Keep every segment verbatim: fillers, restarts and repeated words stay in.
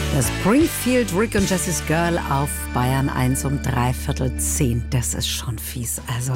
Das Springfield, Rick und Jessie's Girl auf Bayern eins um dreiviertel zehn. Das ist schon fies. Also,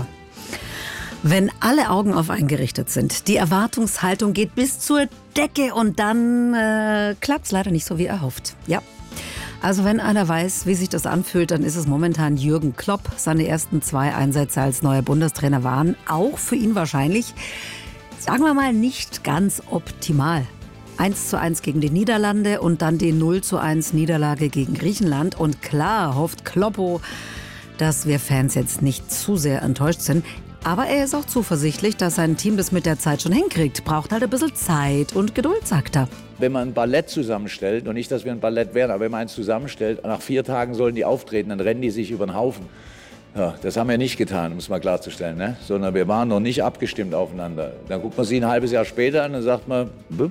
wenn alle Augen auf einen gerichtet sind, die Erwartungshaltung geht bis zur Decke und dann äh, klappt es leider nicht so wie erhofft. Ja. Also wenn einer weiß, wie sich das anfühlt, dann ist es momentan Jürgen Klopp. Seine ersten zwei Einsätze als neuer Bundestrainer waren auch für ihn wahrscheinlich, sagen wir mal, nicht ganz optimal. eins zu eins gegen die Niederlande und dann die null zu eins Niederlage gegen Griechenland. Und klar hofft Kloppo, dass wir Fans jetzt nicht zu sehr enttäuscht sind. Aber er ist auch zuversichtlich, dass sein Team das mit der Zeit schon hinkriegt. Braucht halt ein bisschen Zeit und Geduld, sagt er. Wenn man ein Ballett zusammenstellt, und nicht, dass wir ein Ballett wären, aber wenn man eins zusammenstellt, nach vier Tagen sollen die auftreten, dann rennen die sich über den Haufen. Ja, das haben wir nicht getan, um es mal klarzustellen, ne? Sondern wir waren noch nicht abgestimmt aufeinander. Dann guckt man sie ein halbes Jahr später an und dann sagt man, bup.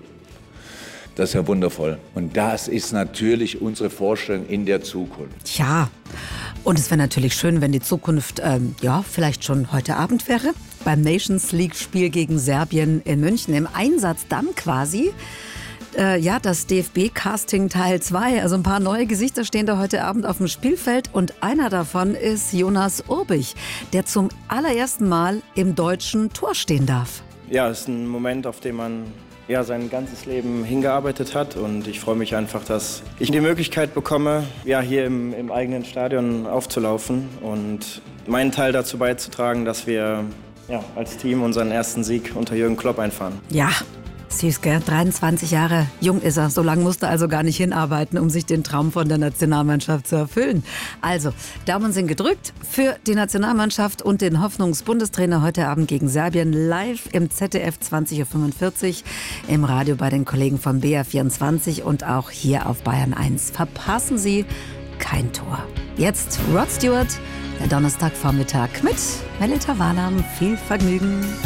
Das ist ja wundervoll. Und das ist natürlich unsere Vorstellung in der Zukunft. Tja, und es wäre natürlich schön, wenn die Zukunft, ähm, ja, vielleicht schon heute Abend wäre. Beim Nations League-Spiel gegen Serbien in München. Im Einsatz dann quasi, äh, ja, das D F B-Casting Teil zwei. Also ein paar neue Gesichter stehen da heute Abend auf dem Spielfeld. Und einer davon ist Jonas Urbich, der zum allerersten Mal im deutschen Tor stehen darf. Ja, es ist ein Moment, auf den man ja, sein ganzes Leben hingearbeitet hat, und ich freue mich einfach, dass ich die Möglichkeit bekomme, ja, hier im, im eigenen Stadion aufzulaufen und meinen Teil dazu beizutragen, dass wir ja, als Team unseren ersten Sieg unter Jürgen Klopp einfahren. Ja, süß, gell? dreiundzwanzig Jahre jung ist er. So lange musste er also gar nicht hinarbeiten, um sich den Traum von der Nationalmannschaft zu erfüllen. Also, Daumen sind gedrückt für die Nationalmannschaft und den Hoffnungsbundestrainer heute Abend gegen Serbien live im Z D F zwanzig Uhr fünfundvierzig, im Radio bei den Kollegen von B R vierundzwanzig und auch hier auf Bayern eins. Verpassen Sie kein Tor. Jetzt Rod Stewart, der Donnerstagvormittag mit Melita Walam. Viel Vergnügen.